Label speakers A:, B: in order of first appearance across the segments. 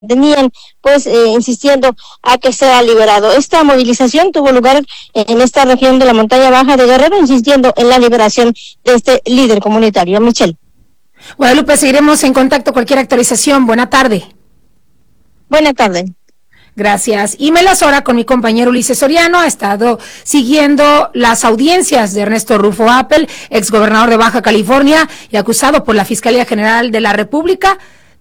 A: tenían insistiendo a que sea liberado. Esta movilización tuvo lugar en esta región de la montaña baja de Guerrero, insistiendo en la liberación de este líder comunitario. Michelle.
B: Guadalupe, seguiremos en contacto. Cualquier actualización. Buena tarde.
A: Buena tarde.
B: Gracias. Y me las hora con mi compañero Ulises Soriano. Ha estado siguiendo las audiencias de Ernesto Rufo Appel, exgobernador de Baja California y acusado por la Fiscalía General de la República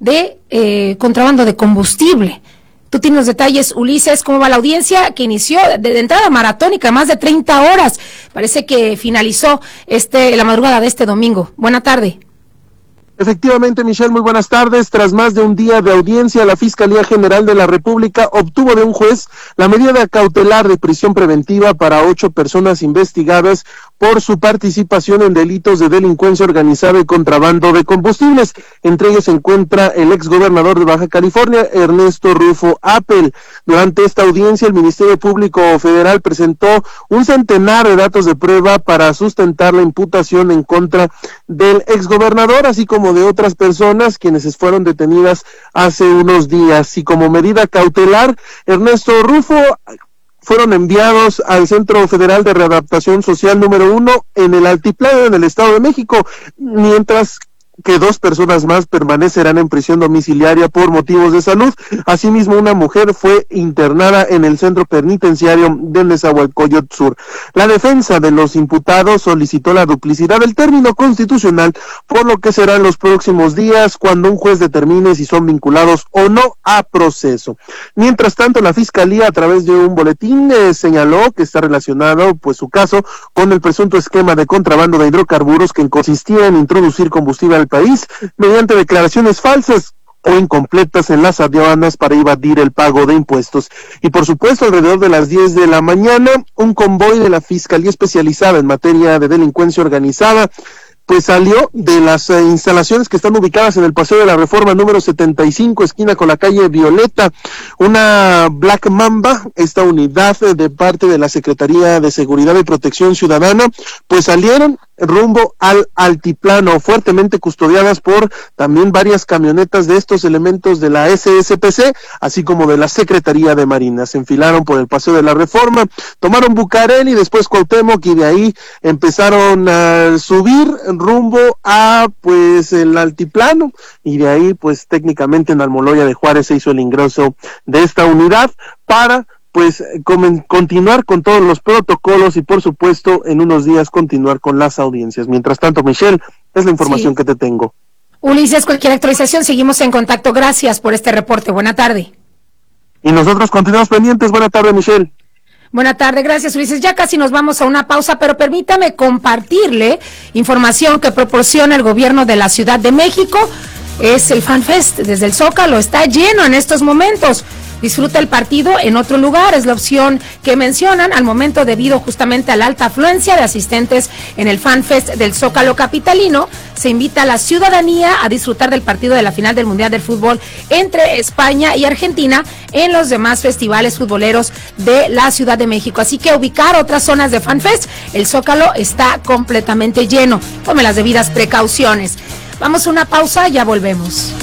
B: de contrabando de combustible. Tú tienes los detalles, Ulises. ¿Cómo va la audiencia que inició de entrada maratónica, más de 30 horas? Parece que finalizó la madrugada de este domingo. Buena tarde.
C: Efectivamente, Michelle, muy buenas tardes. Tras más de un día de audiencia, la Fiscalía General de la República obtuvo de un juez la medida cautelar de prisión preventiva para 8 personas investigadas por su participación en delitos de delincuencia organizada y contrabando de combustibles. Entre ellos se encuentra el exgobernador de Baja California, Ernesto Rufo Appel. Durante esta audiencia, el Ministerio Público Federal presentó un centenar de datos de prueba para sustentar la imputación en contra del exgobernador, así como de otras personas quienes fueron detenidas hace unos días. Y como medida cautelar, Ernesto Rufo fueron enviados al Centro Federal de Readaptación Social número 1 en el Altiplano, en el Estado de México, mientras que 2 personas más permanecerán en prisión domiciliaria por motivos de salud. Asimismo, una mujer fue internada en el centro penitenciario de Nezahualcóyotl Sur. La defensa de los imputados solicitó la duplicidad del término constitucional, por lo que será en los próximos días cuando un juez determine si son vinculados o no a proceso. Mientras tanto, la Fiscalía, a través de un boletín, señaló que está relacionado, su caso, con el presunto esquema de contrabando de hidrocarburos que consistía en introducir combustible al país mediante declaraciones falsas o incompletas en las aduanas para evadir el pago de impuestos. Y por supuesto, alrededor de las 10 de la mañana, un convoy de la Fiscalía Especializada en materia de delincuencia organizada salió de las instalaciones que están ubicadas en el Paseo de la Reforma número 75, esquina con la calle Violeta. Una Black Mamba, esta unidad de parte de la Secretaría de Seguridad y Protección Ciudadana, salieron rumbo al altiplano, fuertemente custodiadas por también varias camionetas de estos elementos de la SSPC, así como de la Secretaría de Marina. Se enfilaron por el Paseo de la Reforma, tomaron Bucareli y después Cuauhtémoc, y de ahí empezaron a subir rumbo a el altiplano, y de ahí técnicamente en Almoloya de Juárez se hizo el ingreso de esta unidad para continuar con todos los protocolos y por supuesto en unos días continuar con las audiencias. Mientras tanto, Michelle, es la información que te tengo.
B: Ulises, cualquier actualización, seguimos en contacto. Gracias por este reporte. Buena tarde.
C: Y nosotros continuamos pendientes. Buena tarde, Michelle.
B: Buena tarde, gracias, Ulises. Ya casi nos vamos a una pausa, pero permítame compartirle información que proporciona el gobierno de la Ciudad de México. Es el FanFest desde el Zócalo, está lleno en estos momentos. Disfruta el partido en otro lugar, es la opción que mencionan al momento debido justamente a la alta afluencia de asistentes en el FanFest del Zócalo capitalino. Se invita a la ciudadanía a disfrutar del partido de la final del Mundial del Fútbol entre España y Argentina en los demás festivales futboleros de la Ciudad de México. Así que ubicar otras zonas de FanFest, el Zócalo está completamente lleno. Tome las debidas precauciones. Vamos a una pausa, ya volvemos.